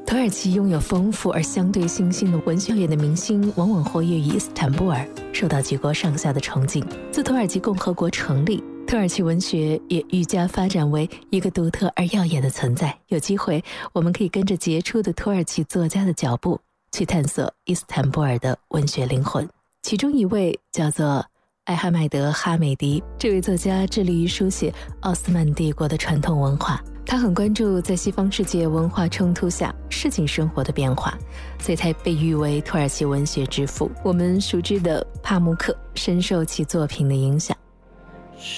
土耳其拥有丰富而相对新兴的文学里的明星往往活跃于伊斯坦布尔，受到举国上下的崇敬。自土耳其共和国成立，土耳其文学也愈加发展为一个独特而耀眼的存在。有机会，我们可以跟着杰出的土耳其作家的脚步，去探索伊斯坦布尔的文学灵魂。其中一位叫做艾哈迈德·哈美迪，这位作家致力于书写奥斯曼帝国的传统文化。他很关注在西方世界文化冲突下市井生活的变化，所以才被誉为土耳其文学之父。我们熟知的帕慕克深受其作品的影响。